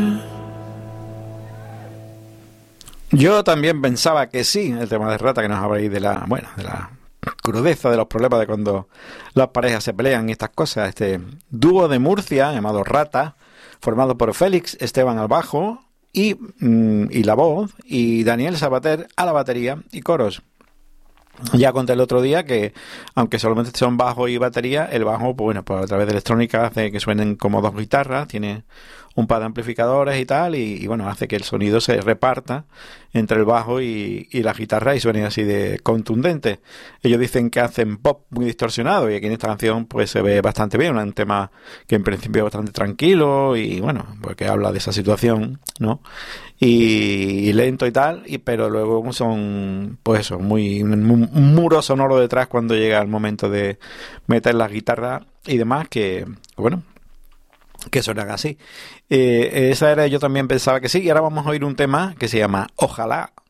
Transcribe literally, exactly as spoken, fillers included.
Yo también pensaba que sí, el tema de Rata, que nos habláis de la, bueno, de la crudeza de los problemas de cuando las parejas se pelean y estas cosas. Este dúo de Murcia llamado Rata, formado por Félix Esteban al bajo y, mm, y la voz, y Daniel Sabater a la batería y coros. Ya conté el otro día que, aunque solamente son bajo y batería, el bajo, pues bueno, pues a través de electrónica hace que suenen como dos guitarras, tiene un par de amplificadores y tal, y, y bueno, hace que el sonido se reparta entre el bajo y, y la guitarra y suene así de contundente. Ellos dicen que hacen pop muy distorsionado, y aquí en esta canción pues se ve bastante bien, un tema que en principio es bastante tranquilo y bueno, porque habla de esa situación, ¿no? Y, y lento y tal, y pero luego son pues eso, muy un, un muro sonoro detrás cuando llega el momento de meter las guitarras y demás, que bueno, que suenan así. Eh, esa era, yo también pensaba que sí, y ahora vamos a oír un tema que se llama Ojalá.